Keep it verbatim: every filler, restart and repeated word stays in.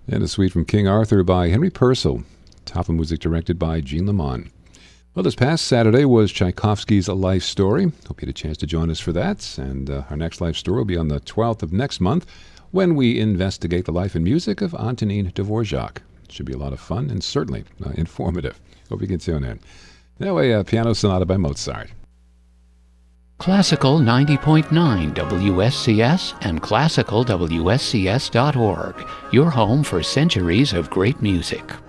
And a suite from King Arthur by Henry Purcell. Top of music directed by Gene Lamont. Well, this past Saturday was Tchaikovsky's Life Story. Hope you had a chance to join us for that. And uh, our next life story will be on the twelfth of next month when we investigate the life and music of Antonin Dvorak. Should be a lot of fun and certainly uh, informative. Hope you can tune in. Now, a uh, piano sonata by Mozart. Classical ninety point nine W S C S and classical W S C S dot org, your home for centuries of great music.